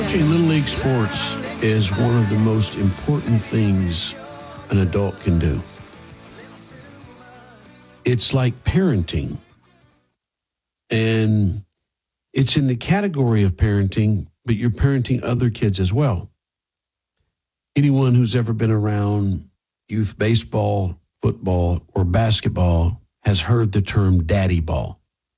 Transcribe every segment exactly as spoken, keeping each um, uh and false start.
Coaching Little League sports is one of the most important things an adult can do. It's like parenting. And it's in the category of parenting, but you're parenting other kids as well. Anyone who's ever been around youth baseball, football, or basketball has heard the term daddy ball.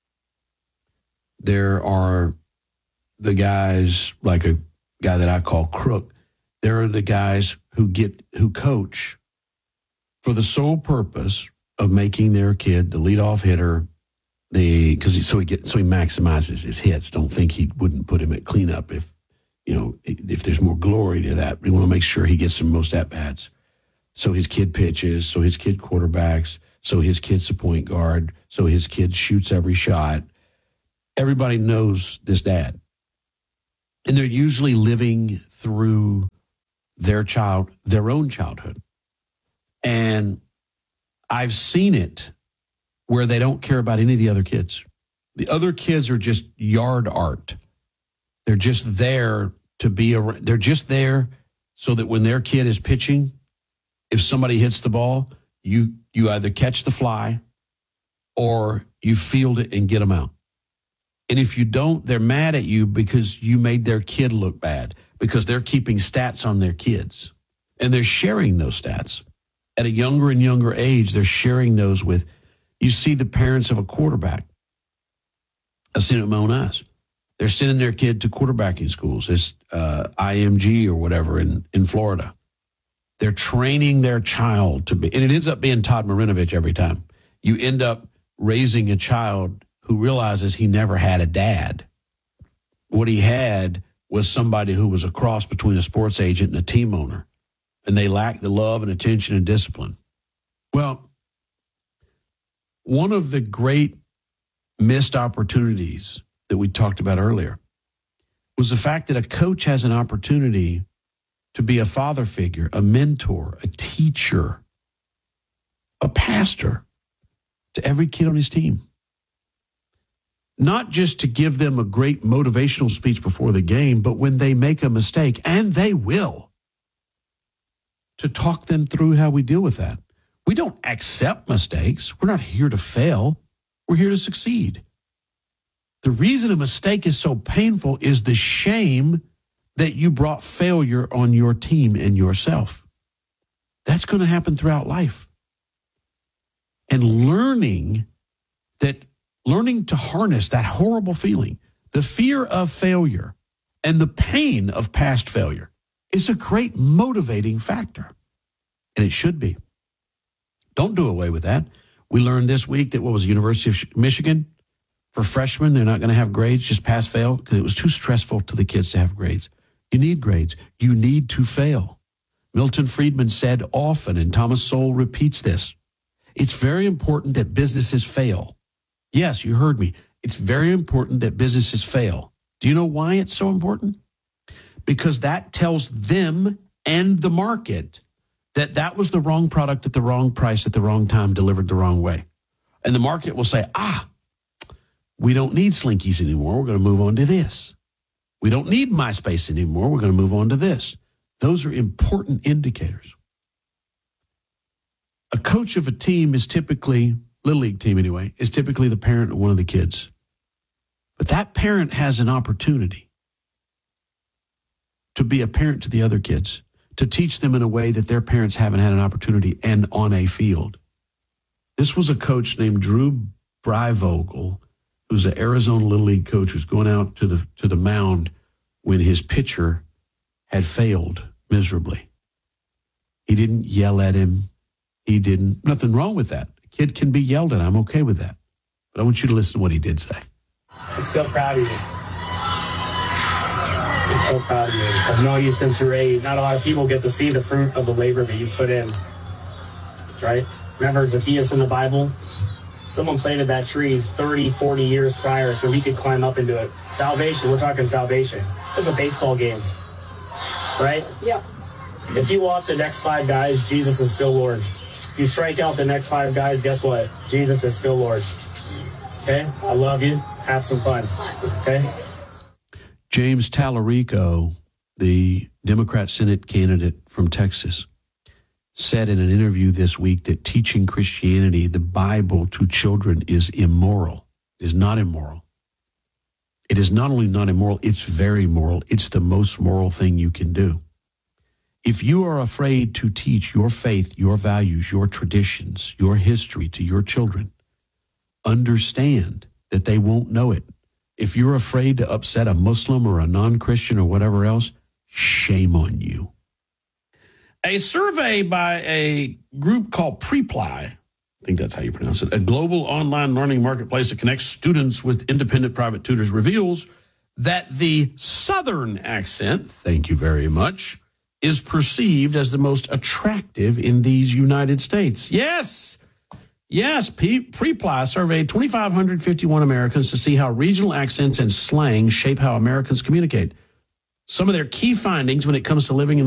There are the guys, like a guy that I call Crook. There are the guys who get who coach for the sole purpose of making their kid the leadoff hitter, the because so he get so he maximizes his hits. Don't think he wouldn't put him at cleanup if you know if there's more glory to that. We want to make sure he gets the most at bats. So his kid pitches, so his kid quarterbacks, so his kid's the point guard, so his kid shoots every shot. Everybody knows this dad. And they're usually living through their child, their own childhood. And I've seen it where they don't care about any of the other kids. The other kids are just yard art. They're just there to be, a, they're just there so that when their kid is pitching, if somebody hits the ball, you you either catch the fly or you field it and get them out. And if you don't, they're mad at you because you made their kid look bad, because they're keeping stats on their kids. And they're sharing those stats. At a younger and younger age, they're sharing those with, you see the parents of a quarterback. I've seen it with my own eyes. They're sending their kid to quarterbacking schools, this uh, I M G or whatever in, in Florida. They're training their child to be, and it ends up being Todd Marinovich every time. You end up raising a child who realizes he never had a dad. What he had was somebody who was a cross between a sports agent and a team owner, and they lacked the love and attention and discipline. Well, one of the great missed opportunities that we talked about earlier was the fact that a coach has an opportunity to be a father figure, a mentor, a teacher, a pastor to every kid on his team. Not just to give them a great motivational speech before the game, but when they make a mistake, and they will, to talk them through how we deal with that. We don't accept mistakes. We're not here to fail. We're here to succeed. The reason a mistake is so painful is the shame that you brought failure on your team and yourself. That's going to happen throughout life. And learning that, learning to harness that horrible feeling, the fear of failure and the pain of past failure is a great motivating factor. And it should be. Don't do away with that. We learned this week that what was the University of Michigan, for freshmen, they're not going to have grades, just pass, fail, because it was too stressful to the kids to have grades. You need grades. You need to fail. Milton Friedman said often, and Thomas Sowell repeats this, it's very important that businesses fail. Yes, you heard me. It's very important that businesses fail. Do you know why it's so important? Because that tells them and the market that that was the wrong product at the wrong price at the wrong time, delivered the wrong way. And the market will say, ah, we don't need Slinkies anymore. We're going to move on to this. We don't need MySpace anymore. We're going to move on to this. Those are important indicators. A coach of a team is typically, Little League team anyway, is typically the parent of one of the kids. But that parent has an opportunity to be a parent to the other kids, to teach them in a way that their parents haven't had an opportunity and on a field. This was a coach named Drew Breivogel, who's an Arizona Little League coach who's going out to the to the mound when his pitcher had failed miserably. He didn't yell at him. He didn't, nothing wrong with that. A kid can be yelled at. I'm okay with that. But I want you to listen to what he did say. I'm so proud of you. I'm so proud of you. I've known you since you were eight. Not a lot of people get to see the fruit of the labor that you put in. Right? Remember Zacchaeus in the Bible? Someone planted that tree thirty, forty years prior so he could climb up into it. Salvation, we're talking salvation. It's a baseball game. Right? Yeah. If you walk the next five guys, Jesus is still Lord. If you strike out the next five guys, guess what? Jesus is still Lord. Okay? I love you. Have some fun. Okay? James Tallarico the Democrat Senate candidate from Texas, said in an interview this week that teaching Christianity, the Bible, to children is immoral. It is not immoral. It is not only not immoral, it's very moral. It's the most moral thing you can do. If you are afraid to teach your faith, your values, your traditions, your history to your children, understand that they won't know it. If you're afraid to upset a Muslim or a non-Christian or whatever else, shame on you. A survey by a group called Preply, I think that's how you pronounce it, a global online learning marketplace that connects students with independent private tutors, reveals that the Southern accent, thank you very much, is perceived as the most attractive in these United States. Yes, yes, Preply surveyed two thousand five hundred fifty-one Americans to see how regional accents and slang shape how Americans communicate. Some of their key findings when it comes to living in